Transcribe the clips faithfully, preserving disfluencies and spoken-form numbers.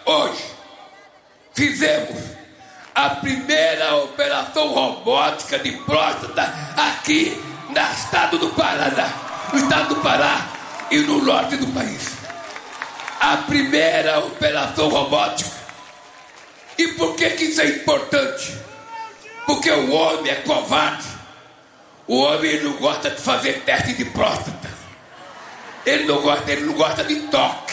Hoje, fizemos a primeira operação robótica de próstata aqui no estado do Paraná, no estado do Pará e no norte do país. A primeira operação robótica. E por que que isso é importante? Porque o homem é covarde. O homem não gosta de fazer teste de próstata. Ele não gosta, ele não gosta de toque.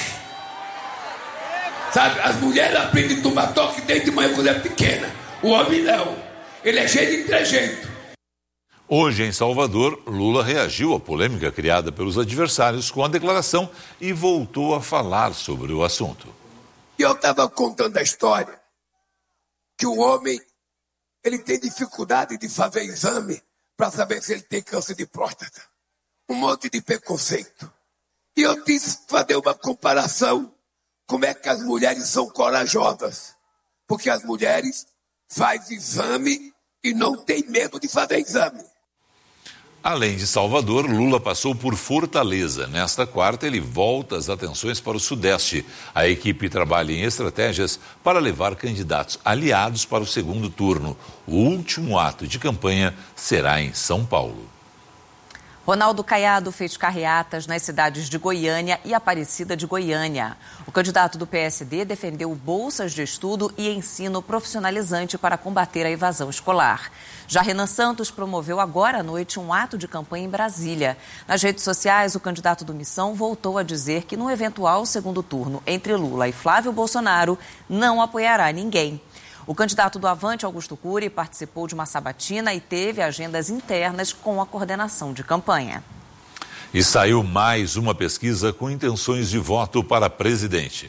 Sabe, as mulheres aprendem a tomar toque desde manhã quando é pequena. O homem não. Ele é cheio de trejeito. Hoje, em Salvador, Lula reagiu à polêmica criada pelos adversários com a declaração e voltou a falar sobre o assunto. E eu estava contando a história que o homem ele tem dificuldade de fazer exame para saber se ele tem câncer de próstata. Um monte de preconceito. E eu quis fazer uma comparação como é que as mulheres são corajosas. Porque as mulheres fazem exame e não têm medo de fazer exame. Além de Salvador, Lula passou por Fortaleza. Nesta quarta, ele volta as atenções para o Sudeste. A equipe trabalha em estratégias para levar candidatos aliados para o segundo turno. O último ato de campanha será em São Paulo. Ronaldo Caiado fez carreatas nas cidades de Goiânia e Aparecida de Goiânia. O candidato do P S D defendeu bolsas de estudo e ensino profissionalizante para combater a evasão escolar. Já Renan Santos promoveu agora à noite um ato de campanha em Brasília. Nas redes sociais, o candidato do Missão voltou a dizer que no eventual segundo turno entre Lula e Flávio Bolsonaro não apoiará ninguém. O candidato do Avante, Augusto Cury, participou de uma sabatina e teve agendas internas com a coordenação de campanha. E saiu mais uma pesquisa com intenções de voto para presidente.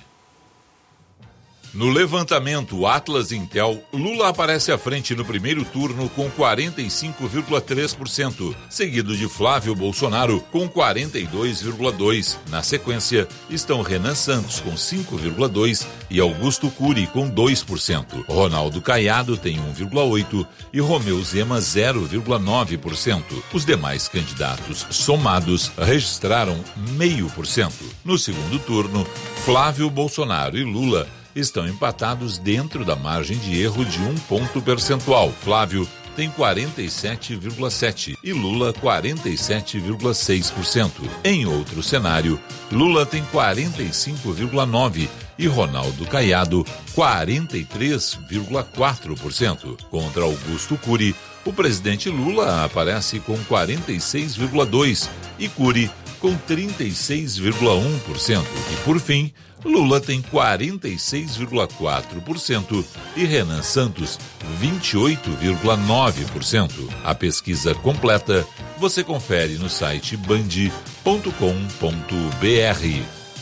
No levantamento Atlas Intel, Lula aparece à frente no primeiro turno com quarenta e cinco vírgula três por cento, seguido de Flávio Bolsonaro com quarenta e dois vírgula dois por cento. Na sequência, estão Renan Santos com cinco vírgula dois por cento e Augusto Cury com dois por cento. Ronaldo Caiado tem um vírgula oito por cento e Romeu Zema zero vírgula nove por cento. Os demais candidatos somados registraram zero vírgula cinco por cento. No segundo turno, Flávio Bolsonaro e Lula estão empatados dentro da margem de erro de um ponto percentual. Flávio tem quarenta e sete vírgula sete por cento e Lula quarenta e sete vírgula seis por cento. Em outro cenário, Lula tem quarenta e cinco vírgula nove por cento e Ronaldo Caiado quarenta e três vírgula quatro por cento. Contra Augusto Cury, o presidente Lula aparece com quarenta e seis vírgula dois por cento e Cury com trinta e seis vírgula um por cento. E por fim, Lula tem quarenta e seis vírgula quatro por cento e Renan Santos vinte e oito vírgula nove por cento. A pesquisa completa você confere no site band ponto com ponto br.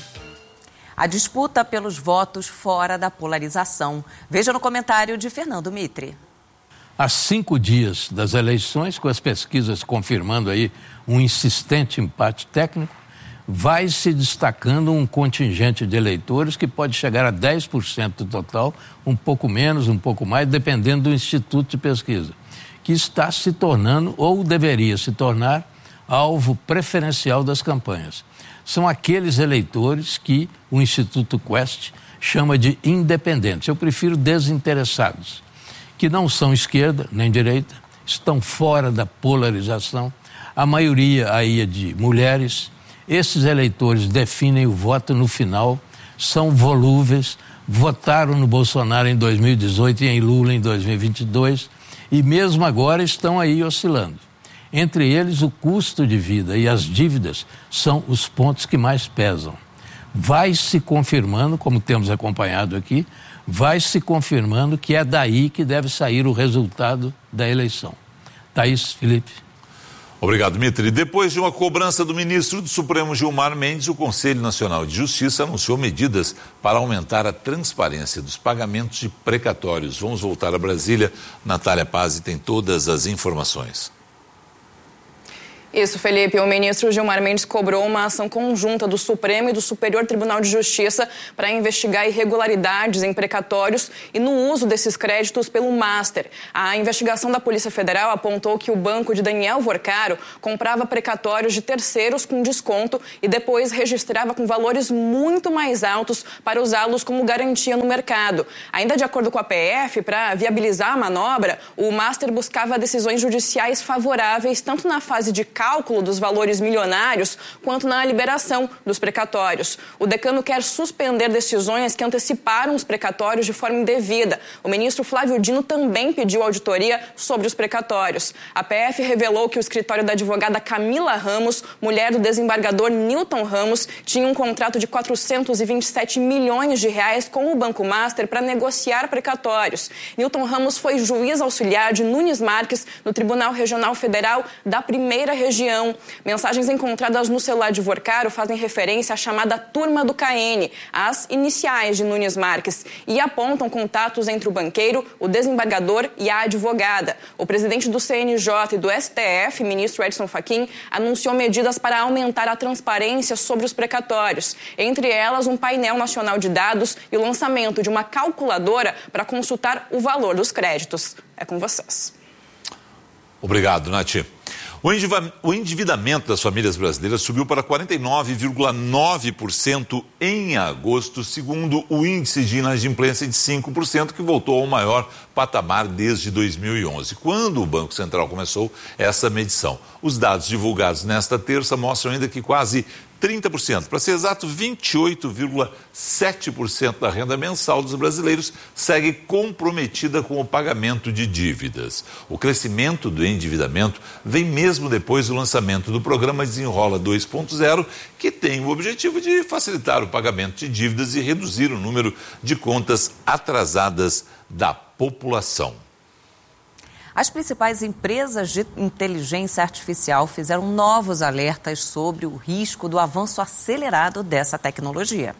A disputa pelos votos fora da polarização. Veja no comentário de Fernando Mitre. Há cinco dias das eleições, com as pesquisas confirmando aí um insistente empate técnico, vai se destacando um contingente de eleitores que pode chegar a dez por cento do total, um pouco menos, um pouco mais, dependendo do Instituto de Pesquisa, que está se tornando, ou deveria se tornar, alvo preferencial das campanhas. São aqueles eleitores que o Instituto Quest chama de independentes. Eu prefiro desinteressados, que não são esquerda nem direita, estão fora da polarização. A maioria aí é de mulheres. Esses eleitores definem o voto no final, são volúveis, votaram no Bolsonaro em dois mil e dezoito e em Lula em dois mil e vinte e dois e mesmo agora estão aí oscilando. Entre eles, o custo de vida e as dívidas são os pontos que mais pesam. Vai se confirmando, como temos acompanhado aqui, vai se confirmando que é daí que deve sair o resultado da eleição. Thaís, Felipe. Obrigado, Mitre. Depois de uma cobrança do ministro do Supremo Gilmar Mendes, o Conselho Nacional de Justiça anunciou medidas para aumentar a transparência dos pagamentos de precatórios. Vamos voltar a Brasília. Natália Pazzi tem todas as informações. Isso, Felipe. O ministro Gilmar Mendes cobrou uma ação conjunta do Supremo e do Superior Tribunal de Justiça para investigar irregularidades em precatórios e no uso desses créditos pelo Master. A investigação da Polícia Federal apontou que o banco de Daniel Vorcaro comprava precatórios de terceiros com desconto e depois registrava com valores muito mais altos para usá-los como garantia no mercado. Ainda de acordo com a P F, para viabilizar a manobra, o Master buscava decisões judiciais favoráveis tanto na fase de cálculo dos valores milionários quanto na liberação dos precatórios. O decano quer suspender decisões que anteciparam os precatórios de forma indevida. O ministro Flávio Dino também pediu auditoria sobre os precatórios. A P F revelou que o escritório da advogada Camila Ramos, mulher do desembargador Newton Ramos, tinha um contrato de quatrocentos e vinte e sete milhões de reais com o Banco Master para negociar precatórios. Newton Ramos foi juiz auxiliar de Nunes Marques no Tribunal Regional Federal da Primeira Região. Mensagens encontradas no celular de Vorcaro fazem referência à chamada Turma do K N, as iniciais de Nunes Marques, e apontam contatos entre o banqueiro, o desembargador e a advogada. O presidente do C N J e do S T F, ministro Edson Fachin, anunciou medidas para aumentar a transparência sobre os precatórios, entre elas um painel nacional de dados e o lançamento de uma calculadora para consultar o valor dos créditos. É com vocês. Obrigado, Nath. O endividamento das famílias brasileiras subiu para quarenta e nove vírgula nove por cento em agosto, segundo o índice de inadimplência de cinco por cento, que voltou ao maior patamar desde dois mil e onze, quando o Banco Central começou essa medição. Os dados divulgados nesta terça mostram ainda que quase trinta por cento, para ser exato, vinte e oito vírgula sete por cento da renda mensal dos brasileiros segue comprometida com o pagamento de dívidas. O crescimento do endividamento vem mesmo depois do lançamento do programa Desenrola dois ponto zero, que tem o objetivo de facilitar o pagamento de dívidas e reduzir o número de contas atrasadas da população. As principais empresas de inteligência artificial fizeram novos alertas sobre o risco do avanço acelerado dessa tecnologia.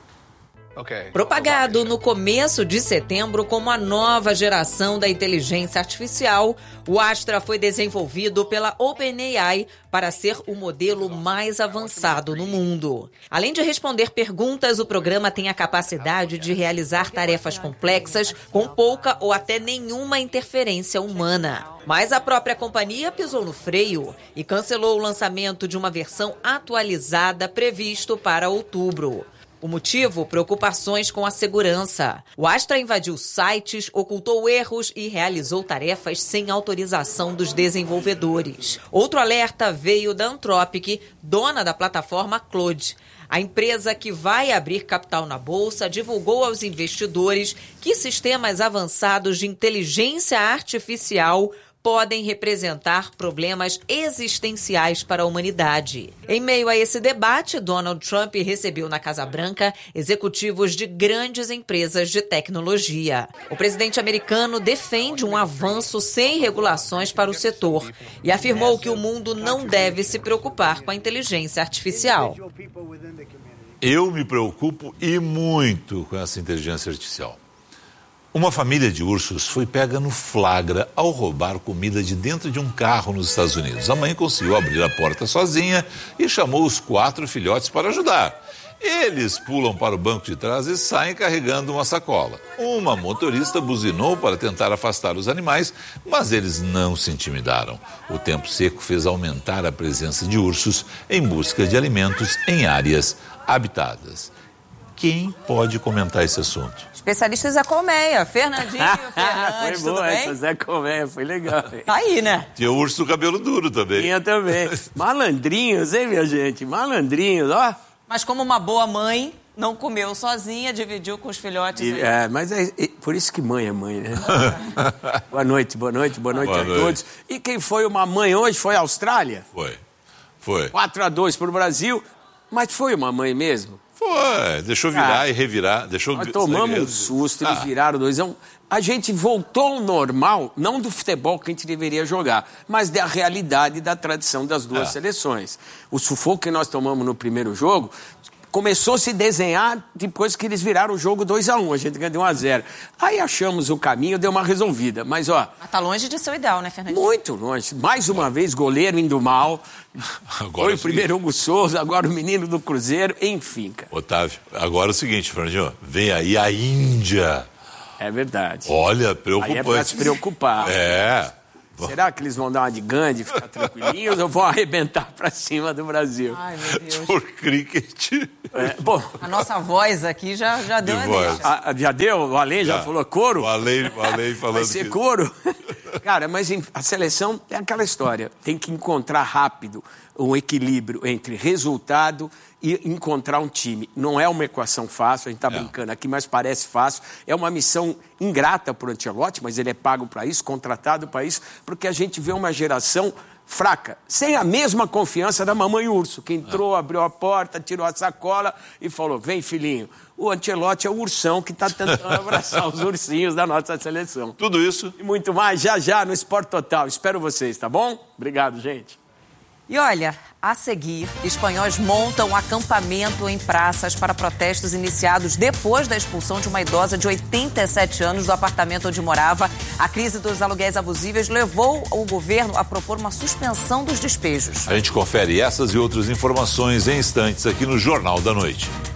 Propagado no começo de setembro como a nova geração da inteligência artificial, o Astra foi desenvolvido pela OpenAI para ser o modelo mais avançado no mundo. Além de responder perguntas, o programa tem a capacidade de realizar tarefas complexas com pouca ou até nenhuma interferência humana. Mas a própria companhia pisou no freio e cancelou o lançamento de uma versão atualizada previsto para outubro. O motivo? Preocupações com a segurança. O Astra invadiu sites, ocultou erros e realizou tarefas sem autorização dos desenvolvedores. Outro alerta veio da Anthropic, dona da plataforma Claude. A empresa, que vai abrir capital na bolsa, divulgou aos investidores que sistemas avançados de inteligência artificial podem representar problemas existenciais para a humanidade. Em meio a esse debate, Donald Trump recebeu na Casa Branca executivos de grandes empresas de tecnologia. O presidente americano defende um avanço sem regulações para o setor e afirmou que o mundo não deve se preocupar com a inteligência artificial. Eu me preocupo e muito com essa inteligência artificial. Uma família de ursos foi pega no flagra ao roubar comida de dentro de um carro nos Estados Unidos. A mãe conseguiu abrir a porta sozinha e chamou os quatro filhotes para ajudar. Eles pulam para o banco de trás e saem carregando uma sacola. Uma motorista buzinou para tentar afastar os animais, mas eles não se intimidaram. O tempo seco fez aumentar a presença de ursos em busca de alimentos em áreas habitadas. Quem pode comentar esse assunto? Especialista Zé Colmeia, Fernandinho, Fernandes, foi boa, tudo bem? essa Zé Colmeia, foi legal. Tá aí, né? Tinha urso do cabelo duro também. Tinha também. Malandrinhos, hein, minha gente? Malandrinhos, ó. Mas como uma boa mãe, não comeu sozinha, dividiu com os filhotes. E, é, mas é, é por isso que mãe é mãe, né? Boa noite, boa noite, boa noite boa a noite. todos. E quem foi uma mãe hoje foi a Austrália? Foi, foi. quatro a dois para o Brasil, mas foi uma mãe mesmo? Foi, deixou virar ah, e revirar. Deixou nós tomamos um susto, eles ah. viraram dois. A gente voltou ao normal, não do futebol que a gente deveria jogar, mas da realidade e da tradição das duas ah. seleções. O sufoco que nós tomamos no primeiro jogo, Começou a se desenhar depois que eles viraram o jogo dois a um, a gente ganhou um a zero. Aí achamos o caminho, deu uma resolvida. Mas, ó... Mas tá longe de ser o ideal, né, Fernandinho? Muito longe. Mais uma vez, goleiro indo mal. Agora Foi o primeiro Hugo Souza, agora o menino do Cruzeiro, enfim, cara. Otávio, agora é o seguinte, Fernandinho, vem aí a Índia. É verdade. Olha, preocupante. Aí é pra se preocupar. É. Será que eles vão dar uma de Gandhi, ficar tranquilinhos, ou vão arrebentar pra cima do Brasil? Ai, meu Deus. Por cricket. É, bom, a nossa voz aqui já, já deu de a voz. deixa. A, já deu? O Além já, já falou couro? O Além, o Além falando Vai ser que... couro? Cara, mas a seleção é aquela história. Tem que encontrar rápido um equilíbrio entre resultado e encontrar um time. Não é uma equação fácil, a gente está é. brincando aqui, mas parece fácil. É uma missão ingrata para o Ancelotti, mas ele é pago para isso, contratado para isso, porque a gente vê uma geração fraca, sem a mesma confiança da mamãe urso, que entrou, é. abriu a porta, tirou a sacola e falou, vem filhinho. O Ancelotti é o ursão que está tentando abraçar os ursinhos da nossa seleção. Tudo isso e muito mais já já no Esporte Total. Espero vocês, tá bom? Obrigado, gente. E olha, a seguir, espanhóis montam acampamento em praças para protestos iniciados depois da expulsão de uma idosa de oitenta e sete anos do apartamento onde morava. A crise dos aluguéis abusíveis levou o governo a propor uma suspensão dos despejos. A gente confere essas e outras informações em instantes aqui no Jornal da Noite.